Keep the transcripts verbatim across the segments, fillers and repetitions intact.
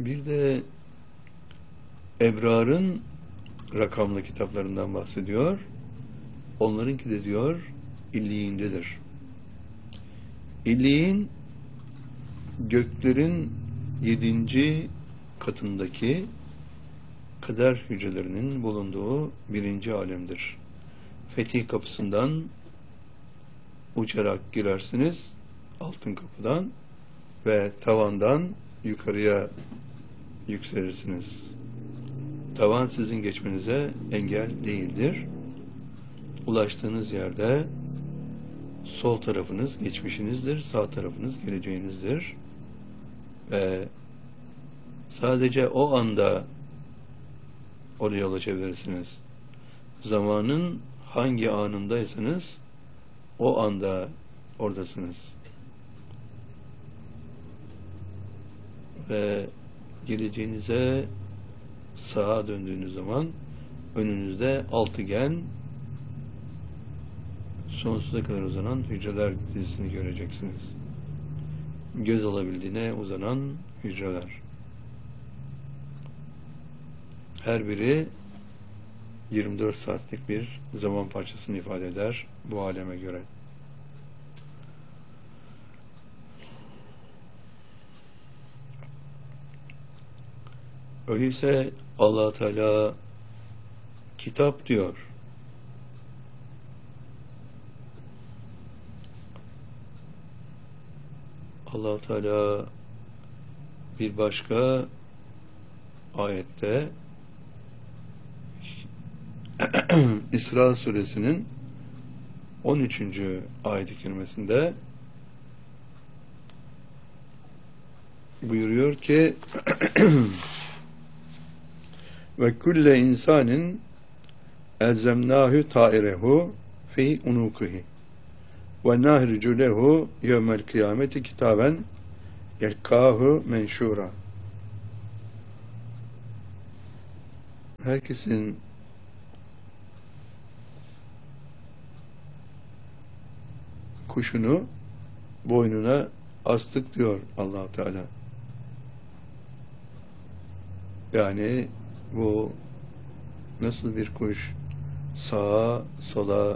Bir de Ebrar'ın rakamlı kitaplarından bahsediyor. Onlarınki de diyor İlliyindedir. İlliyin göklerin yedinci katındaki kader hücrelerinin bulunduğu birinci alemdir. Fetih kapısından uçarak girersiniz, altın kapıdan ve tavandan yukarıya yükselirsiniz. Tavan sizin geçmenize engel değildir. Ulaştığınız yerde sol tarafınız geçmişinizdir, sağ tarafınız geleceğinizdir. Ve sadece o anda oraya ulaşabilirsiniz. Zamanın hangi anındaysanız o anda oradasınız. Ve geleceğinize sağa döndüğünüz zaman önünüzde altıgen, sonsuza kadar uzanan hücreler dizisini göreceksiniz. Göz alabildiğine uzanan hücreler. Her biri yirmi dört saatlik bir zaman parçasını ifade eder bu aleme göre. Öyleyse Allah Teala kitap diyor. Allah Teala bir başka ayette İsra suresinin on üçüncü ayet-i kerimesinde buyuruyor ki ve kulle insanin elzemnahu ta'irehu fi unukihi ve nahricu lehu yevmel kıyameti kitaben yelkahu menşura. Herkesin kuşunu boynuna astık diyor Allah Teala. Yani bu nasıl bir kuş sağa sola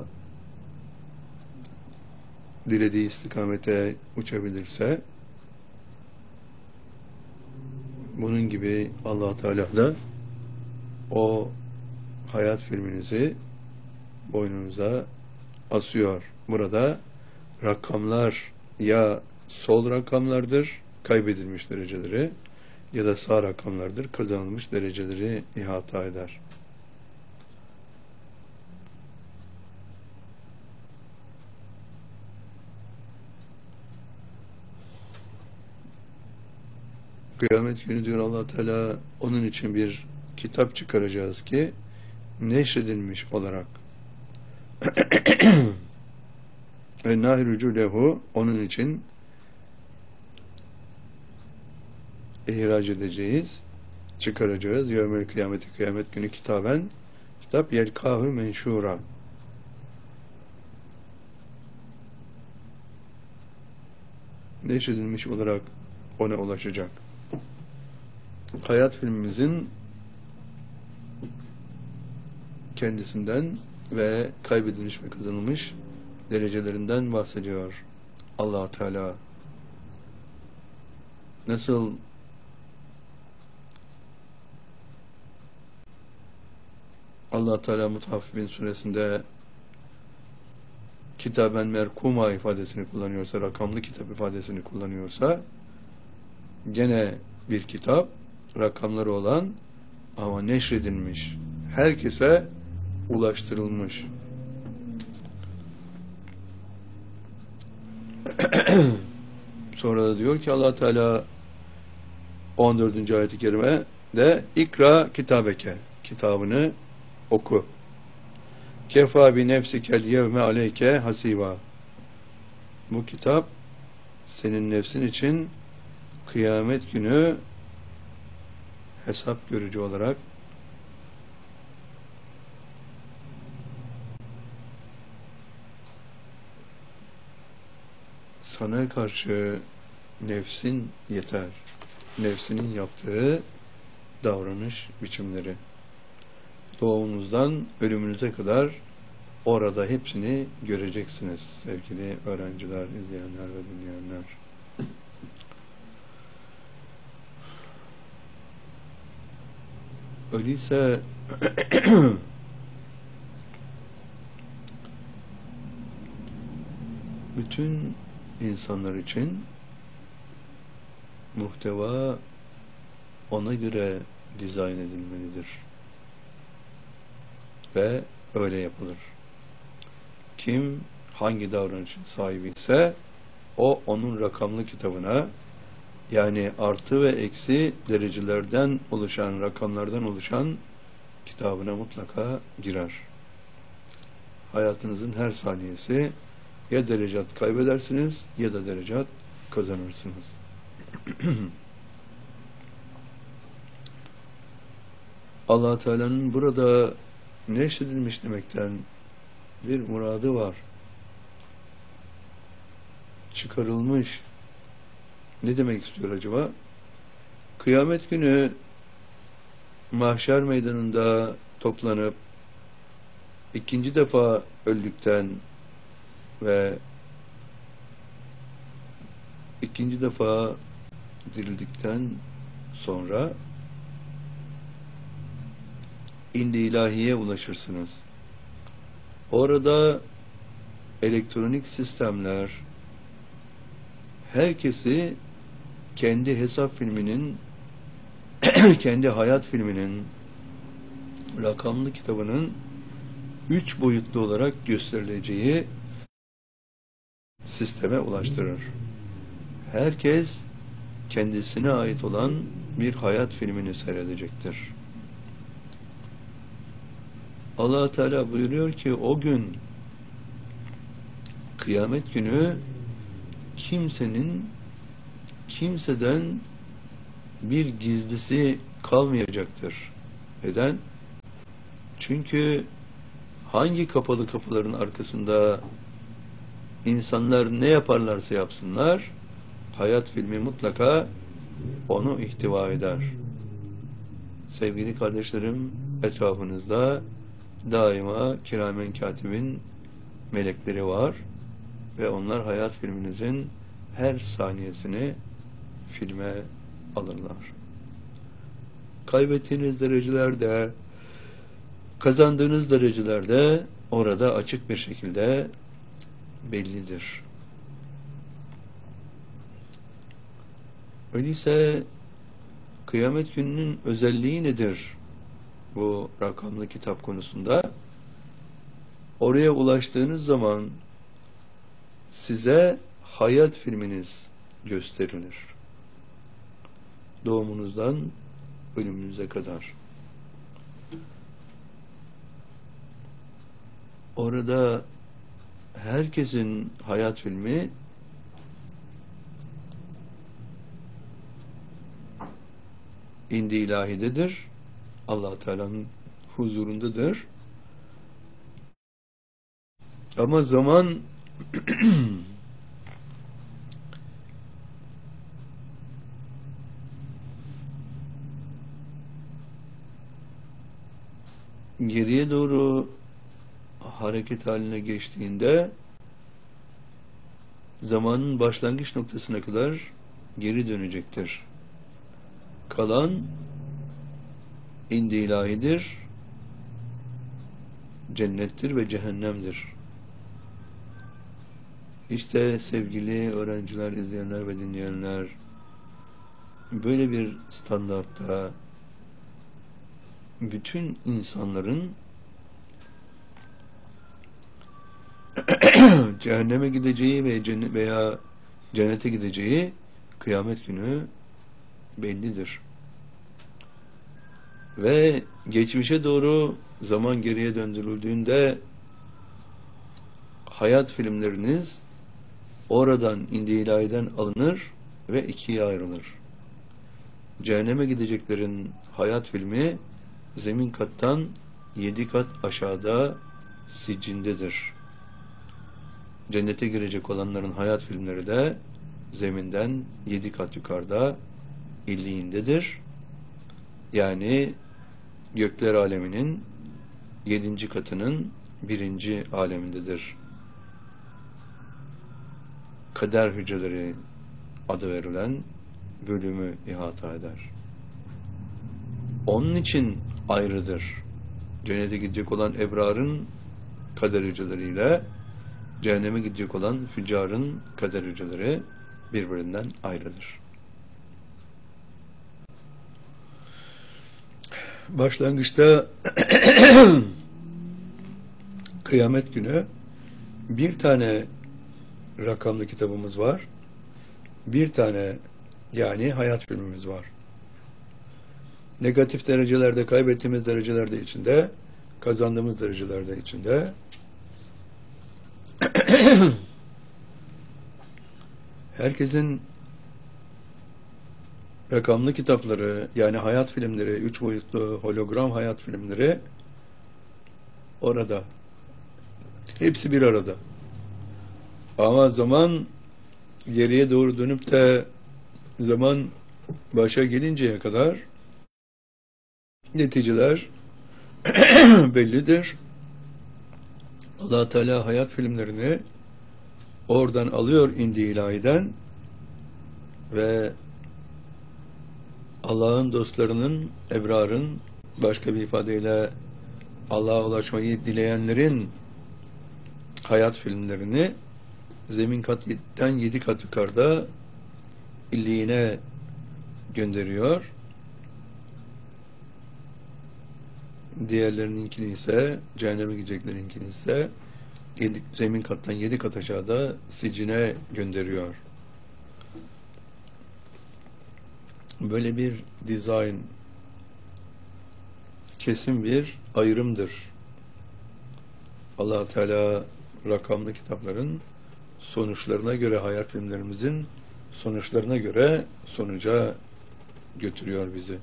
dilediği istikamete uçabilirse bunun gibi Allah Teala da o hayat filminizi boynunuza asıyor. Burada rakamlar ya sol rakamlardır, kaybedilmiş dereceleri, ya da sağ rakamlardır, kazanılmış dereceleri ihata eder. Kıyamet günü diyor Allah Teala, onun için bir kitap çıkaracağız ki neşredilmiş olarak ve nahrucu lehu, onun için ihraç edeceğiz, çıkaracağız. Yevmel kıyameti, kıyamet günü kitaben, kitap yelkahu menşura. Neşredilmiş olarak ona ulaşacak. Hayat filmimizin kendisinden ve kaybedilmiş ve kazanılmış derecelerinden bahsediyor Allah Teala. Nasıl Allah Teala Mutaffifin suresinde kitaben merkuma ifadesini kullanıyorsa, rakamlı kitap ifadesini kullanıyorsa, gene bir kitap, rakamları olan ama neşredilmiş, herkese ulaştırılmış. Sonra da diyor ki Allah Teala on dördüncü ayet-i kerime de ikra kitabeke, kitabını oku. Kefa bi nefsikel yevme aleyke hasiba. Bu kitap senin nefsin için kıyamet günü hesap görücü olarak sana karşı nefsin yeter. nefsinin yaptığı davranış biçimleri. Doğumunuzdan ölümünüze kadar orada hepsini göreceksiniz sevgili öğrenciler, izleyenler ve dinleyenler. Öyleyse bütün insanlar için muhteva ona göre dizayn edilmelidir. Ve öyle yapılır. Kim hangi davranışın sahibi ise o onun rakamlı kitabına, yani artı ve eksi derecelerden oluşan, rakamlardan oluşan kitabına mutlaka girer. Hayatınızın her saniyesi ya derecat kaybedersiniz ya da derecat kazanırsınız. Allah Teala'nın burada neşredilmiş demekten bir muradı var. Çıkarılmış. Ne demek istiyor acaba? Kıyamet günü mahşer meydanında toplanıp ikinci defa öldükten ve ikinci defa dirildikten sonra indi ilahiye ulaşırsınız. Orada elektronik sistemler herkesi kendi hesap filminin kendi hayat filminin rakamlı kitabının üç boyutlu olarak gösterileceği sisteme ulaştırır. Herkes kendisine ait olan bir hayat filmini seyredecektir. Allah Teala buyuruyor ki o gün, kıyamet günü kimsenin kimseden bir gizlisi kalmayacaktır. Neden? Çünkü hangi kapalı kapıların arkasında insanlar ne yaparlarsa yapsınlar, hayat filmi mutlaka onu ihtiva eder. Sevgili kardeşlerim, etrafınızda daima kiramen katibin melekleri var ve onlar hayat filminizin her saniyesini filme alırlar. Kaybettiğiniz derecelerde, kazandığınız derecelerde orada açık bir şekilde bellidir. Öyleyse kıyamet gününün özelliği nedir bu rakamlı kitap konusunda? Oraya ulaştığınız zaman size hayat filminiz gösterilir. Doğumunuzdan ölümünüze kadar. Orada herkesin hayat filmi indi ilahidedir. Allah Teala'nın huzurundadır. Ama zaman geriye doğru hareket haline geçtiğinde zamanın başlangıç noktasına kadar geri dönecektir. Kalan indi ilahidir, cennettir ve cehennemdir. İşte sevgili öğrenciler, izleyenler ve dinleyenler, böyle bir standartta bütün insanların cehenneme gideceği ve cennet veya cennete gideceği kıyamet günü bellidir. Ve geçmişe doğru zaman geriye döndürüldüğünde hayat filmleriniz oradan indi ilahiden alınır ve ikiye ayrılır. Cehenneme gideceklerin hayat filmi zemin kattan yedi kat aşağıda sicindedir. Cennete girecek olanların hayat filmleri de zeminden yedi kat yukarıda illiğindedir. Yani gökler aleminin yedinci katının birinci alemindedir. Kader hücreleri adı verilen bölümü ihata eder. Onun için ayrıdır. Cennete gidecek olan ebrarın kader hücreleriyle cehenneme gidecek olan füccarın kader hücreleri birbirinden ayrıdır. Başlangıçta kıyamet günü bir tane rakamlı kitabımız var. Bir tane yani hayat filmimiz var. Negatif derecelerde, kaybettiğimiz derecelerde içinde, kazandığımız derecelerde içinde. Herkesin rakamlı kitapları, yani hayat filmleri, üç boyutlu hologram hayat filmleri orada. Hepsi bir arada. Ama zaman geriye doğru dönüp de zaman başa gelinceye kadar neticeler bellidir. Allah Teala hayat filmlerini oradan alıyor indi ilahiden ve Allah'ın dostlarının, ebrarın, başka bir ifadeyle Allah'a ulaşmayı dileyenlerin hayat filmlerini zemin kattan yedi kat yukarıda illiğine gönderiyor. Diğerlerininkini ise, cehenneme gideceklerinkini ise yedi, zemin kattan yedi kat aşağıda sicine gönderiyor. Böyle bir dizayn kesin bir ayrımdır. Allah Teala rakamlı kitapların sonuçlarına göre, hayat filmlerimizin sonuçlarına göre sonuca götürüyor bizi.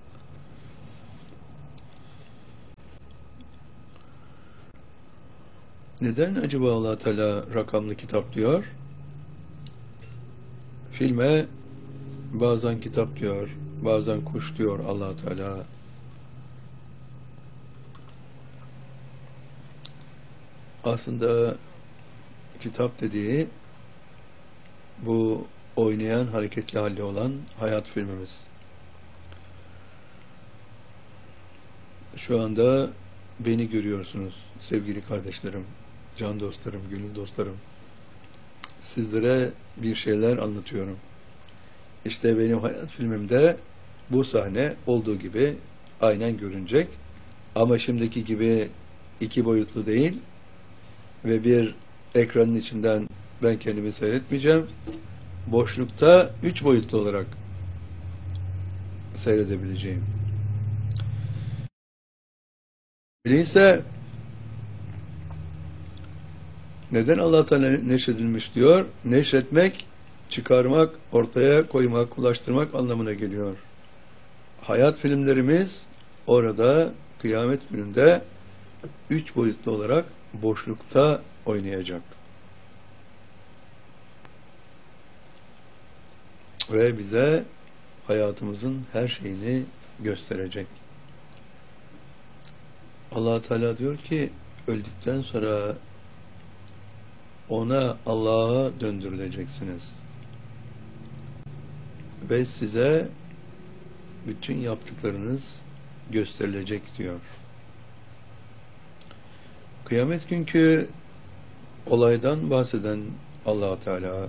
Neden acaba Allah Teala rakamlı kitap diyor? Filme bazen kitap diyor, bazen kuş diyor Allah Teala. Aslında kitap dediği bu oynayan, hareketli halde olan hayat filmimiz. Şu anda beni görüyorsunuz sevgili kardeşlerim, can dostlarım, gönül dostlarım. Sizlere bir şeyler anlatıyorum. İşte benim hayat filmimde bu sahne olduğu gibi aynen görünecek. Ama şimdiki gibi iki boyutlu değil ve bir ekranın içinden ben kendimi seyretmeyeceğim. Boşlukta üç boyutlu olarak seyredebileceğim. Öyleyse neden Allah Teala neşredilmiş diyor? Neşretmek, çıkarmak, ortaya koymak, ulaştırmak anlamına geliyor. Hayat filmlerimiz orada kıyamet gününde üç boyutlu olarak boşlukta oynayacak. Ve bize hayatımızın her şeyini gösterecek. Allah Teala diyor ki öldükten sonra ona, Allah'a döndürüleceksiniz. Ve size bütün yaptıklarınız gösterilecek diyor. Kıyamet günkü olaydan bahseden Allah Teala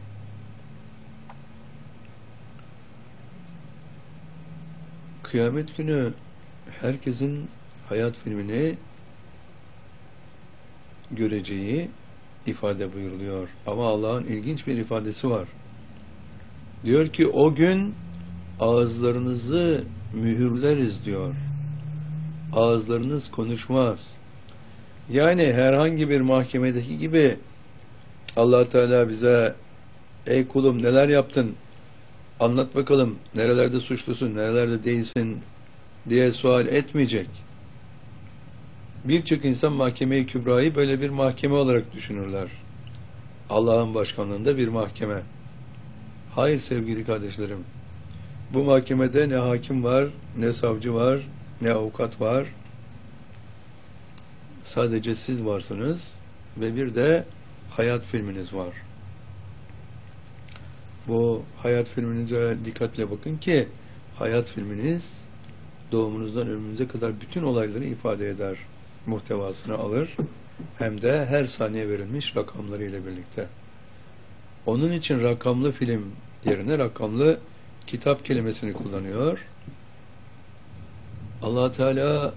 kıyamet günü herkesin hayat filmini göreceği ifade buyuruluyor. Ama Allah'ın ilginç bir ifadesi var. Diyor ki o gün ağızlarınızı mühürleriz diyor. Ağızlarınız konuşmaz. Yani herhangi bir mahkemedeki gibi Allah Teala bize ey kulum neler yaptın? Anlat bakalım nerelerde suçlusun, nerelerde değilsin diye sual etmeyecek. Birçok insan mahkeme-i kübrayı böyle bir mahkeme olarak düşünürler. Allah'ın başkanlığında bir mahkeme. Hayır sevgili kardeşlerim. Bu mahkemede ne hakim var, ne savcı var, ne avukat var. Sadece siz varsınız ve bir de hayat filminiz var. Bu hayat filminize dikkatle bakın ki hayat filminiz doğumunuzdan ölümünüze kadar bütün olayları ifade eder, muhtevasını alır. Hem de her saniye verilmiş rakamlarıyla birlikte. Onun için rakamlı film yerine rakamlı kitap kelimesini kullanıyor. Allah Teala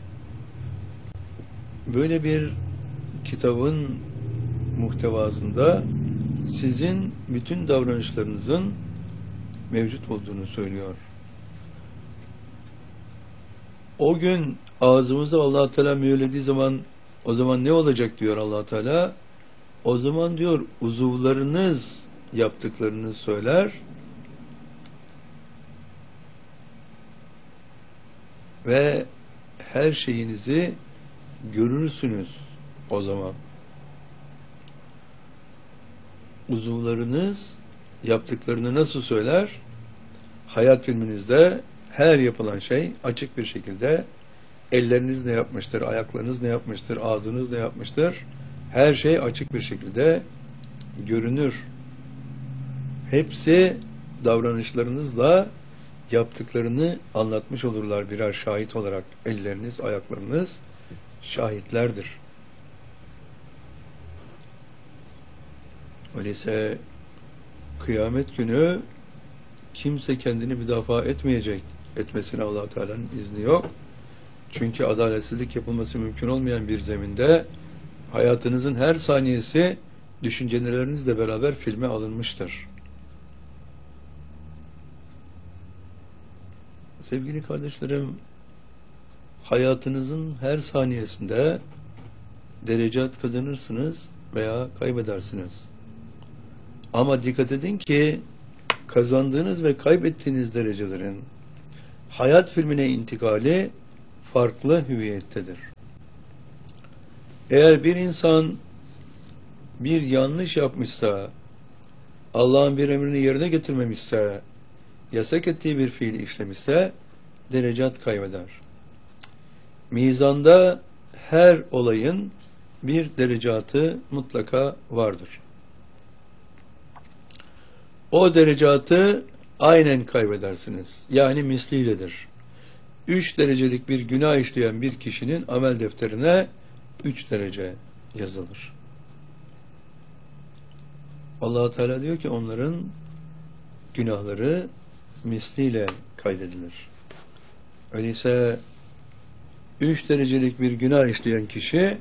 böyle bir kitabın muhtevasında sizin bütün davranışlarınızın mevcut olduğunu söylüyor. O gün ağzımıza Allah Teala mühürlediği zaman o zaman ne olacak diyor Allah Teala? O zaman diyor uzuvlarınız yaptıklarını söyler ve her şeyinizi görürsünüz o zaman. Uzuvlarınız yaptıklarını nasıl söyler? Hayat filminizde her yapılan şey açık bir şekilde elleriniz ne yapmıştır, ayaklarınız ne yapmıştır, ağzınız ne yapmıştır? Her şey açık bir şekilde görünür. Hepsi davranışlarınızla yaptıklarını anlatmış olurlar birer şahit olarak. Elleriniz, ayaklarınız şahitlerdir. Öyleyse kıyamet günü kimse kendini müdafaa etmeyecek. Etmesine Allah Teala'nın izni yok. Çünkü adaletsizlik yapılması mümkün olmayan bir zeminde hayatınızın her saniyesi düşüncelerinizle beraber filme alınmıştır. Sevgili kardeşlerim, hayatınızın her saniyesinde derecat kazanırsınız veya kaybedersiniz. Ama dikkat edin ki kazandığınız ve kaybettiğiniz derecelerin hayat filmine intikali farklı hüviyettedir. Eğer bir insan bir yanlış yapmışsa, Allah'ın bir emrini yerine getirmemişse, yasak ettiği bir fiil işlemişse, derecat kaybeder. Mizanda her olayın bir derecatı mutlaka vardır. O derecatı aynen kaybedersiniz. Yani misliyledir. Üç derecelik bir günah işleyen bir kişinin amel defterine üç derece yazılır. Allah Teala diyor ki onların günahları misliyle kaydedilir. Öyleyse üç derecelik bir günah işleyen kişi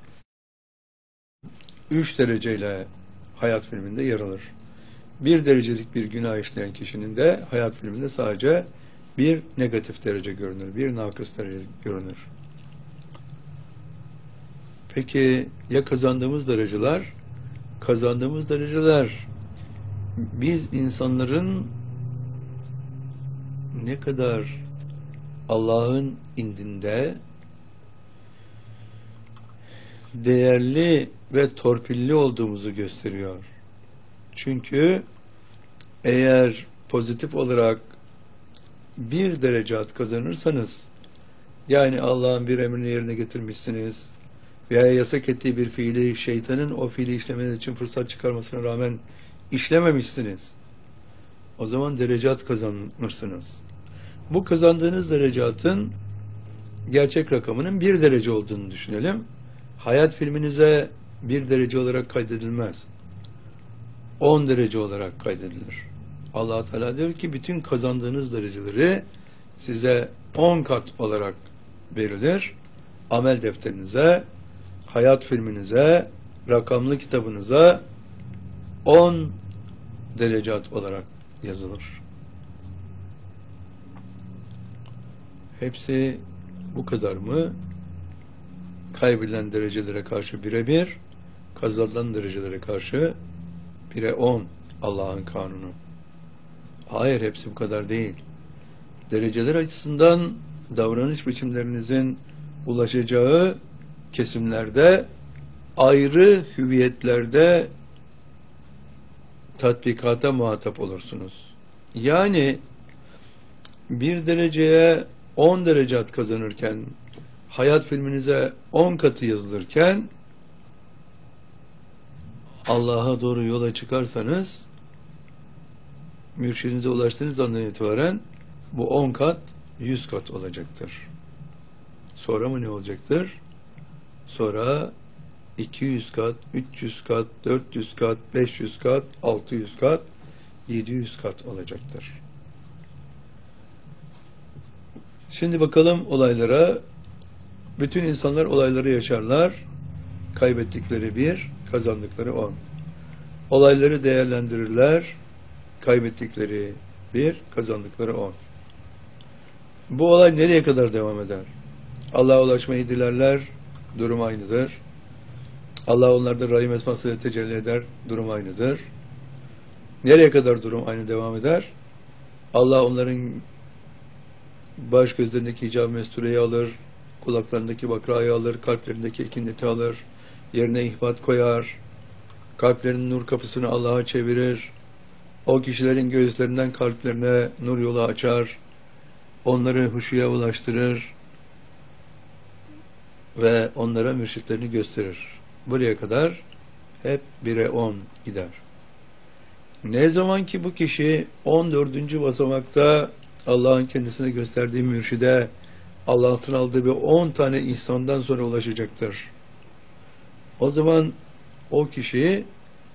üç dereceyle hayat filminde yer alır. Bir derecelik bir günah işleyen kişinin de hayat filminde sadece bir negatif derece görünür, bir nakıs derece görünür. Peki ya kazandığımız dereceler? Kazandığımız dereceler biz insanların ne kadar Allah'ın indinde değerli ve torpilli olduğumuzu gösteriyor. Çünkü eğer pozitif olarak bir derecat kazanırsanız, yani Allah'ın bir emrini yerine getirmişsiniz veya yasak ettiği bir fiili şeytanın o fiili işlemeniz için fırsat çıkarmasına rağmen işlememişsiniz, o zaman derecat kazanırsınız. Bu kazandığınız derecatın gerçek rakamının bir derece olduğunu düşünelim. Hayat filminize bir derece olarak kaydedilmez. On derece olarak kaydedilir. Allah Teala diyor ki bütün kazandığınız dereceleri size on kat olarak verilir. Amel defterinize, hayat filminize, rakamlı kitabınıza on derecat olarak yazılır. Hepsi bu kadar mı? Kaybedilen derecelere karşı birebir, kazanılan derecelere karşı bire on Allah'ın kanunu. Hayır, hepsi bu kadar değil. Dereceler açısından davranış biçimlerinizin ulaşacağı kesimlerde ayrı hüviyetlerde tatbikata muhatap olursunuz. Yani bir dereceye on derecat kazanırken, hayat filminize on katı yazılırken, Allah'a doğru yola çıkarsanız, mürşidinize ulaştığınız andan itibaren bu on kat, yüz kat olacaktır. Sonra mı ne olacaktır? Sonra iki yüz kat, üç yüz kat, dört yüz kat, beş yüz kat, altı yüz kat, yedi yüz kat olacaktır. Şimdi bakalım olaylara. Bütün insanlar olayları yaşarlar. Kaybettikleri bir, kazandıkları on. Olayları değerlendirirler. Kaybettikleri bir, kazandıkları on. Bu olay nereye kadar devam eder? Allah'a ulaşmayı dilerler, durum aynıdır. Allah onlarda Rahim esmasıyla tecelli eder, durum aynıdır. Nereye kadar durum aynı devam eder? Allah onların baş gözlerindeki hicab-ı mestureyi alır, kulaklarındaki bakrayı alır, kalplerindeki ekineti alır, yerine ihbat koyar, kalplerinin nur kapısını Allah'a çevirir, o kişilerin gözlerinden kalplerine nur yolu açar, onları huşuya ulaştırır ve onlara mürşitlerini gösterir. Buraya kadar hep bire on gider. Ne zaman ki bu kişi on dördüncü basamakta Allah'ın kendisine gösterdiği mürşide Allah'tan aldığı bir on tane ihsandan sonra ulaşacaktır. O zaman o kişi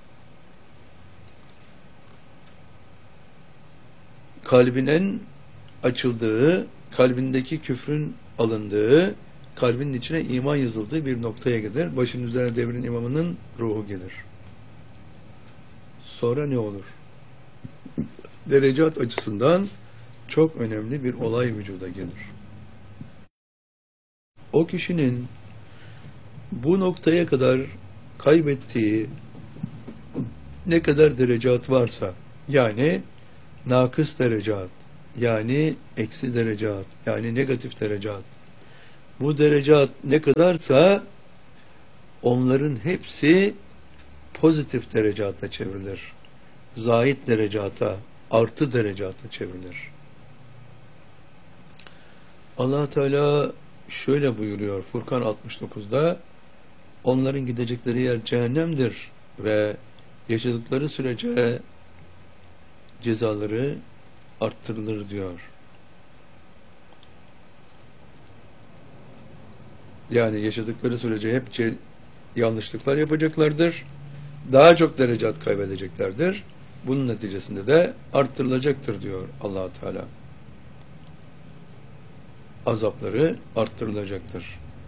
kalbinin açıldığı, kalbindeki küfrün alındığı, kalbinin içine iman yazıldığı bir noktaya gelir. Başının üzerine devrin imamının ruhu gelir. Sonra ne olur? Derecat açısından çok önemli bir olay vücuda gelir. O kişinin bu noktaya kadar kaybettiği ne kadar derecat varsa, yani nakıs derecat, yani eksi derecat, yani negatif derecat, bu derecat ne kadarsa onların hepsi pozitif derecata çevrilir. Zahid derecata, artı derecata çevrilir. Allah Teala şöyle buyuruyor Furkan altmış dokuzda: onların gidecekleri yer cehennemdir ve yaşadıkları sürece cezaları arttırılır diyor. Yani yaşadıkları sürece hep yanlışlıklar yapacaklardır. Daha çok derecat kaybedeceklerdir. Bunun neticesinde de arttırılacaktır diyor Allah Teala. Azapları arttırılacaktır.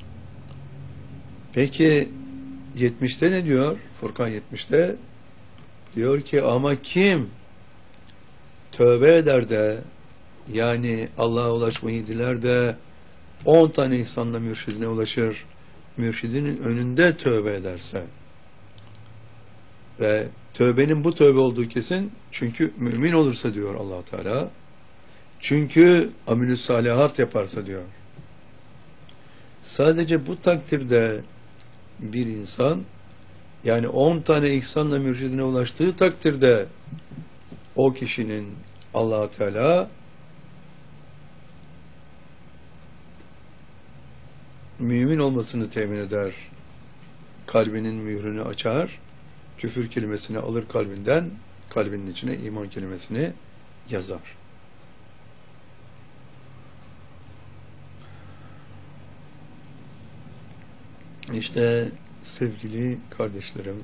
Peki yetmişte ne diyor? Furkan yetmişte diyor ki ama kim tövbe eder de, yani Allah'a ulaşmayı diler de on tane ihsanla mürşidine ulaşır, mürşidinin önünde tövbe ederse ve tövbenin bu tövbe olduğu kesin, çünkü mümin olursa diyor Allah Teala, çünkü amilü salihat yaparsa diyor. Sadece bu takdirde bir insan, yani on tane ihsanla mürşidine ulaştığı takdirde o kişinin Allah Teala mümin olmasını temin eder. Kalbinin mührünü açar, küfür kelimesini alır kalbinden, kalbinin içine iman kelimesini yazar. İşte sevgili kardeşlerim,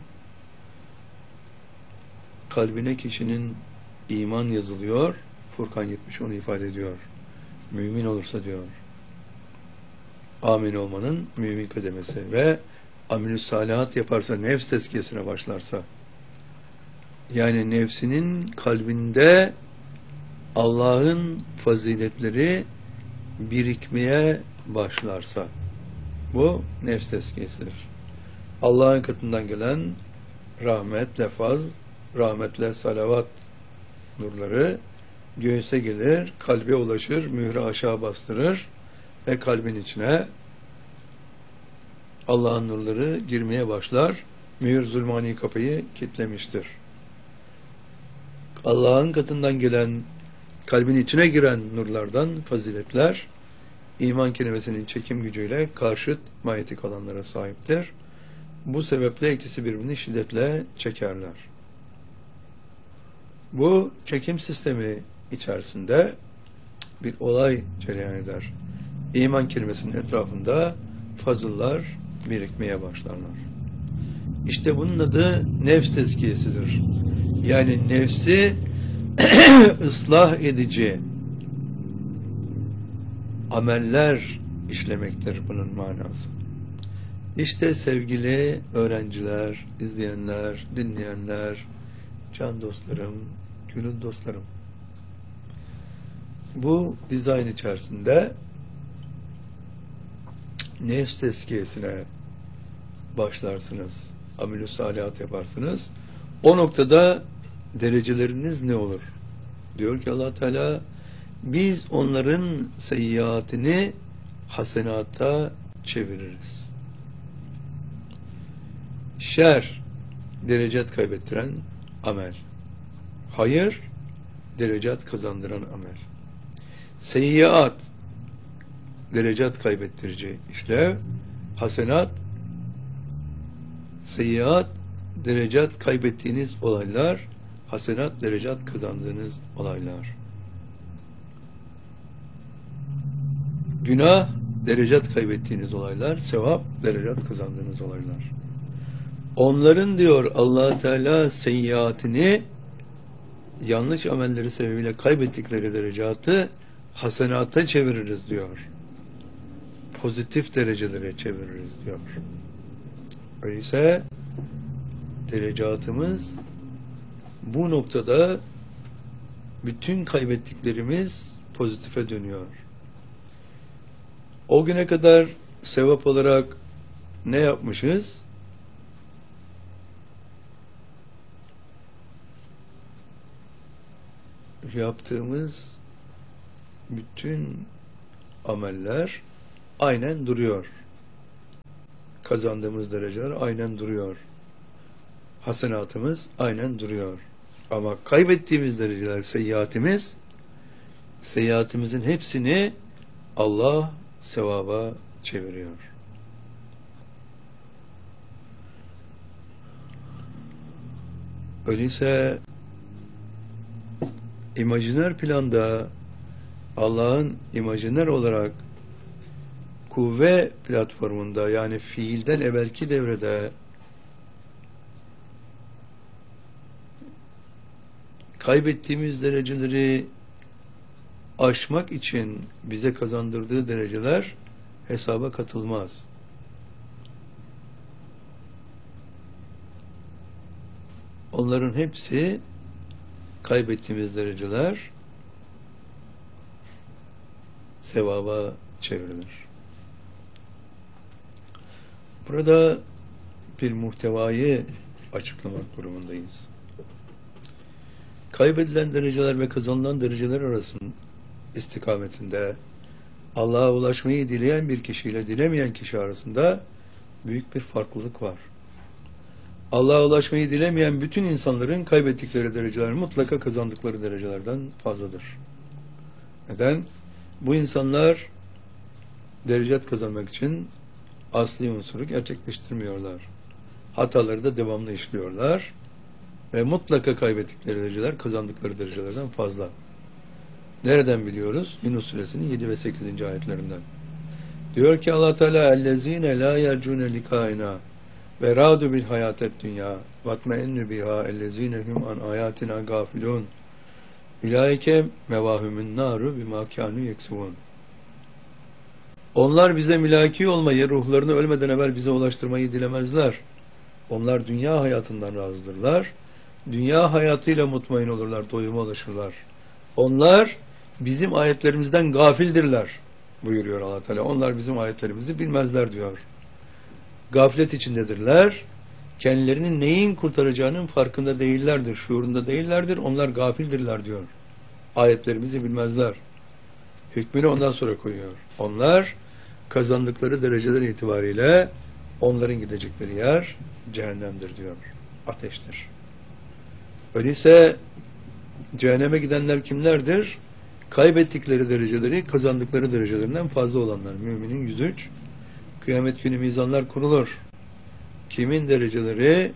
kalbine kişinin iman yazılıyor, Furkan yetmiş onu ifade ediyor. Mümin olursa diyor. Amin olmanın mümin kademesi ve amilü salihat yaparsa, nefs tezkiyesine başlarsa, yani nefsinin kalbinde Allah'ın faziletleri birikmeye başlarsa, bu nefs tezkiyesidir. Allah'ın katından gelen rahmetle faz, rahmetle salavat nurları göğüse gelir, kalbe ulaşır, mührü aşağı bastırır ve kalbin içine Allah'ın nurları girmeye başlar. Mühür zulmani kapıyı kilitlemiştir. Allah'ın katından gelen kalbin içine giren nurlardan faziletler, iman kelimesinin çekim gücüyle karşıt manyetik alanlara sahiptir. Bu sebeple ikisi birbirini şiddetle çekerler. Bu çekim sistemi içerisinde bir olay cereyan eder. İman kelimesinin etrafında fazıllar birikmeye başlarlar. İşte bunun adı nefs tezkiyesidir. Yani nefsi ıslah edici ameller işlemektir bunun manası. İşte sevgili öğrenciler, izleyenler, dinleyenler, can dostlarım, gönül dostlarım. Bu dizayn içerisinde nefs tezkiyesine başlarsınız. Amel-i salihat yaparsınız. O noktada dereceleriniz ne olur? Diyor ki Allah Teala, biz onların seyyiatini hasenata çeviririz. Şer, derecat kaybettiren amel. Hayır, derecat kazandıran amel. Seyyiat, derecat kaybettirici işlev. Hasenat, seyyiat, derecat kaybettiğiniz olaylar. Hasenat, derecat kazandığınız olaylar. Günah, derecat kaybettiğiniz olaylar. Sevap, derecat kazandığınız olaylar. Onların diyor Allah Teala seyyiatini, yanlış amelleri sebebiyle kaybettikleri derecatı hasenata çeviririz diyor. Pozitif derecelere çeviririz diyor. Öyleyse derecatımız bu noktada bütün kaybettiklerimiz pozitife dönüyor. O güne kadar sevap olarak ne yapmışız? Yaptığımız bütün ameller aynen duruyor. Kazandığımız dereceler aynen duruyor. Hasenatımız aynen duruyor. Ama kaybettiğimiz dereceler, seyyiatimiz, seyyiatimizin hepsini Allah sevaba çeviriyor. Öyleyse imajiner planda Allah'ın imajiner olarak kuvve platformunda, yani fiilden evvelki devrede kaybettiğimiz dereceleri aşmak için bize kazandırdığı dereceler hesaba katılmaz. Onların hepsi, kaybettiğimiz dereceler sevaba çevrilir. Burada bir muhtevayı açıklamak durumundayız. Kaybedilen dereceler ve kazanılan dereceler arasının istikametinde Allah'a ulaşmayı dileyen bir kişiyle dilemeyen kişi arasında büyük bir farklılık var. Allah'a ulaşmayı dilemeyen bütün insanların kaybettikleri dereceler mutlaka kazandıkları derecelerden fazladır. Neden? Bu insanlar derecat kazanmak için asli unsuru gerçekleştirmiyorlar. Hataları da devamlı işliyorlar ve mutlaka kaybettikleri dereceler kazandıkları derecelerden fazla. Nereden biliyoruz? Yunus Suresinin yedi ve sekizinci ayetlerinden. Diyor ki Allah Teala, "Ellezine la yercune likaina ve radu bil hayatet dünya vatmeinnu biha ellezine hum an ayatina gafilun ilaike mevahumun naru bima kanu yeksuvun." Onlar bize mülaki olmayı, ruhlarını ölmeden evvel bize ulaştırmayı dilemezler. Onlar dünya hayatından razıdırlar. Dünya hayatıyla mutmain olurlar, doyuma ulaşırlar. Onlar bizim ayetlerimizden gafildirler buyuruyor Allah Teala. Onlar bizim ayetlerimizi bilmezler diyor. Gaflet içindedirler. Kendilerinin neyin kurtaracağının farkında değillerdir, şuurunda değillerdir. Onlar gafildirler diyor. Ayetlerimizi bilmezler. Hükmünü ondan sonra koyuyor. Onlar kazandıkları dereceler itibariyle onların gidecekleri yer cehennemdir diyor. Ateştir. Öyleyse cehenneme gidenler kimlerdir? Kaybettikleri dereceleri kazandıkları derecelerinden fazla olanlar. Müminin yüz üç. Kıyamet günü mizanlar kurulur. Kimin dereceleri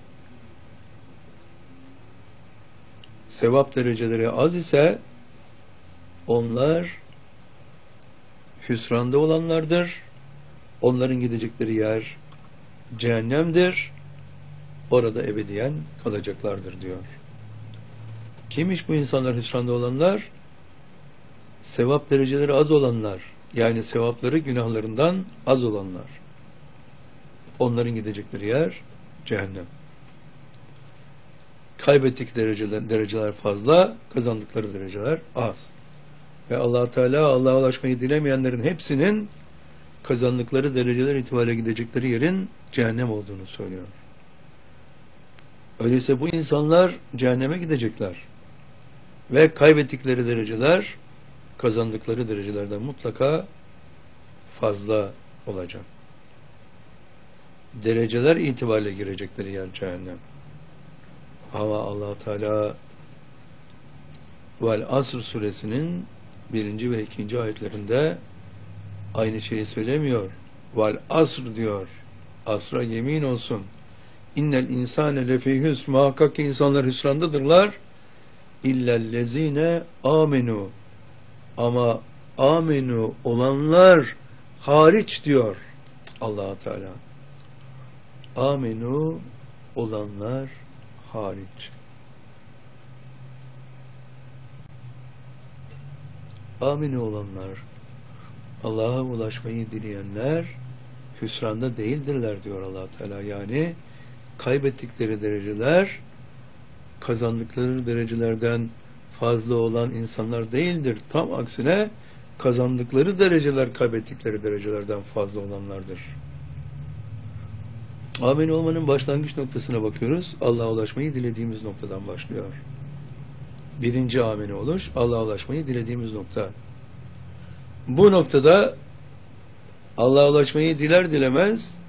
sevap dereceleri az ise onlar hüsranda olanlardır. Onların gidecekleri yer cehennemdir. Orada ebediyen kalacaklardır diyor. Kimmiş bu insanlar hüsranda olanlar? Sevap dereceleri az olanlar. Yani sevapları günahlarından az olanlar. Onların gidecekleri yer cehennem. Kaybettikleri dereceler, dereceler fazla, kazandıkları dereceler az. Ve Allah Teala Allah'a ulaşmayı dilemeyenlerin hepsinin kazandıkları dereceler itibariyle gidecekleri yerin cehennem olduğunu söylüyor. Öyleyse bu insanlar cehenneme gidecekler. Ve kaybettikleri dereceler kazandıkları derecelerden mutlaka fazla olacak. Dereceler itibariyle girecekleri yer cehennem. Ama Allah Teala Vel Asr suresinin birinci ve ikinci ayetlerinde aynı şeyi söylemiyor. Vel Asr diyor. Asra yemin olsun. İnnel insane lefî hüsn. Muhakkak ki insanlar hüsrandadırlar. İllellezine amenu. Ama amenu olanlar hariç diyor Allah Teala. Amenu olanlar hariç. Aminu olanlar, Allah'a ulaşmayı dileyenler hüsranda değildirler diyor Allah Teala. Yani kaybettikleri dereceler kazandıkları derecelerden fazla olan insanlar değildir. Tam aksine kazandıkları dereceler kaybettikleri derecelerden fazla olanlardır. Amin olmanın başlangıç noktasına bakıyoruz. Allah'a ulaşmayı dilediğimiz noktadan başlıyor. Birinci amin oluş, Allah'a ulaşmayı dilediğimiz nokta. Bu noktada Allah'a ulaşmayı diler dilemez